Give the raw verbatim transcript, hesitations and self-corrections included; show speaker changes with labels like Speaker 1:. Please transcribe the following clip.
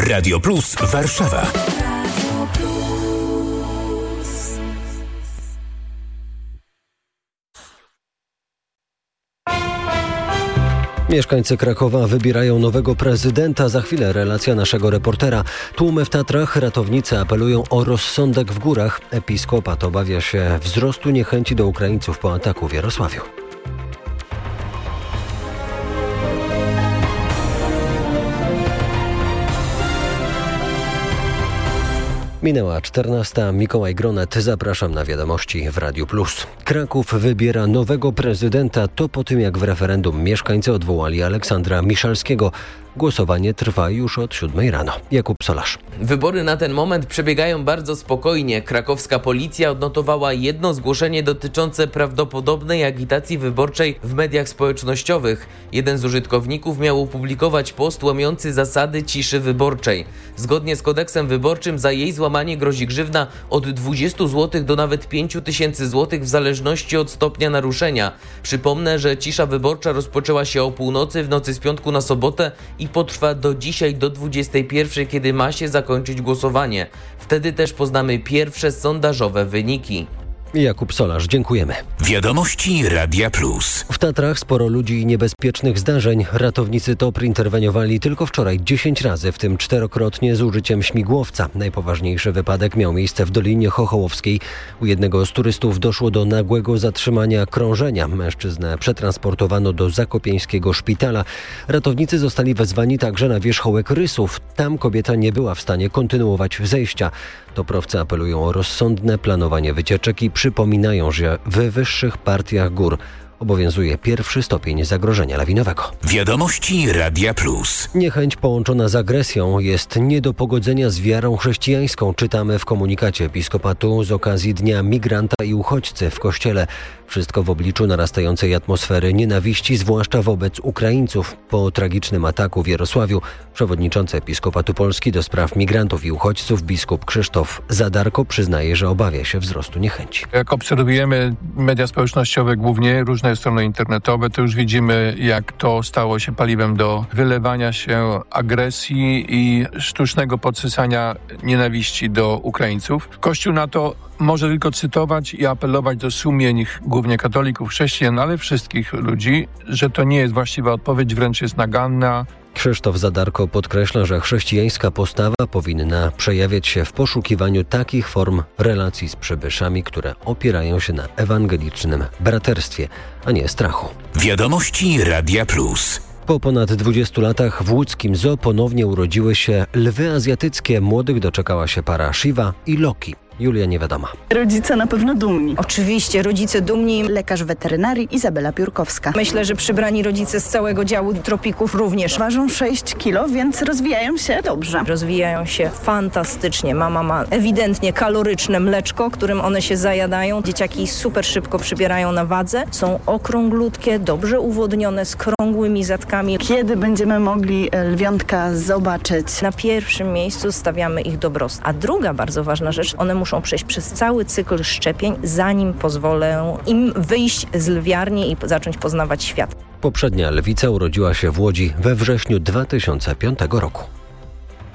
Speaker 1: Radio Plus Warszawa.
Speaker 2: Mieszkańcy Krakowa wybierają nowego prezydenta. Za chwilę relacja naszego reportera. Tłumy w Tatrach, ratownicy apelują o rozsądek w górach. Episkopat obawia się wzrostu niechęci do Ukraińców po ataku w Jarosławiu. Minęła czternasta. Mikołaj Gronet. Zapraszam na wiadomości w Radiu Plus. Kraków wybiera nowego prezydenta. To po tym, jak w referendum mieszkańcy odwołali Aleksandra Miszalskiego. Głosowanie trwa już od siódmej rano. Jakub Solarz.
Speaker 3: Wybory na ten moment przebiegają bardzo spokojnie. Krakowska policja odnotowała jedno zgłoszenie dotyczące prawdopodobnej agitacji wyborczej w mediach społecznościowych. Jeden z użytkowników miał opublikować post łamiący zasady ciszy wyborczej. Zgodnie z kodeksem wyborczym za jej złamanie grozi grzywna od dwudziestu złotych do nawet pięciu tysięcy złotych w zależności od stopnia naruszenia. Przypomnę, że cisza wyborcza rozpoczęła się o północy w nocy z piątku na sobotę i potrwa do dzisiaj do dwudziestej pierwszej, kiedy ma się zakończyć głosowanie. Wtedy też poznamy pierwsze sondażowe wyniki.
Speaker 2: Jakub Solarz, dziękujemy.
Speaker 1: Wiadomości Radia Plus.
Speaker 2: W Tatrach sporo ludzi i niebezpiecznych zdarzeń. Ratownicy T O P R interweniowali tylko wczoraj dziesięć razy, w tym czterokrotnie z użyciem śmigłowca. Najpoważniejszy wypadek miał miejsce w Dolinie Chochołowskiej. U jednego z turystów doszło do nagłego zatrzymania krążenia. Mężczyznę przetransportowano do zakopieńskiego szpitala. Ratownicy zostali wezwani także na wierzchołek Rysów. Tam kobieta nie była w stanie kontynuować zejścia. Toprowcy apelują o rozsądne planowanie wycieczek i przypominają, że we wyższych partiach gór obowiązuje pierwszy stopień zagrożenia lawinowego.
Speaker 1: Wiadomości Radia Plus.
Speaker 2: Niechęć połączona z agresją jest nie do pogodzenia z wiarą chrześcijańską. Czytamy w komunikacie episkopatu z okazji Dnia Migranta i Uchodźcy w Kościele. Wszystko w obliczu narastającej atmosfery nienawiści, zwłaszcza wobec Ukraińców. Po tragicznym ataku w Jarosławiu przewodniczący Episkopatu Polski do spraw migrantów i uchodźców biskup Krzysztof Zadarko przyznaje, że obawia się wzrostu niechęci.
Speaker 4: Jak obserwujemy media społecznościowe, głównie różne strony internetowe, to już widzimy, jak to stało się paliwem do wylewania się agresji i sztucznego podsysania nienawiści do Ukraińców. Kościół na to może tylko cytować i apelować do sumień głównie katolików, chrześcijan, ale wszystkich ludzi, że to nie jest właściwa odpowiedź, wręcz jest naganna.
Speaker 2: Krzysztof Zadarko podkreśla, że chrześcijańska postawa powinna przejawiać się w poszukiwaniu takich form relacji z przybyszami, które opierają się na ewangelicznym braterstwie, a nie strachu.
Speaker 1: Wiadomości Radia Plus.
Speaker 2: Po ponad dwudziestu latach w łódzkim zoo ponownie urodziły się lwy azjatyckie. Młodych doczekała się para Shiva i Loki. Julia Niewiadoma.
Speaker 5: Rodzice na pewno dumni.
Speaker 6: Oczywiście, rodzice dumni.
Speaker 5: Lekarz weterynarii Izabela Piórkowska.
Speaker 6: Myślę, że przybrani rodzice z całego działu tropików również.
Speaker 5: Ważą sześć kilo, więc rozwijają się dobrze.
Speaker 6: Rozwijają się fantastycznie. Mama ma ewidentnie kaloryczne mleczko, którym one się zajadają. Dzieciaki super szybko przybierają na wadze. Są okrąglutkie, dobrze uwodnione, z krągłymi zatkami.
Speaker 5: Kiedy będziemy mogli lwiątka zobaczyć?
Speaker 6: Na pierwszym miejscu stawiamy ich dobrostan. A druga bardzo ważna rzecz, one muszą muszą przejść przez cały cykl szczepień, zanim pozwolę im wyjść z lwiarni i zacząć poznawać świat.
Speaker 2: Poprzednia lwica urodziła się w Łodzi we wrześniu dwa tysiące piątego roku.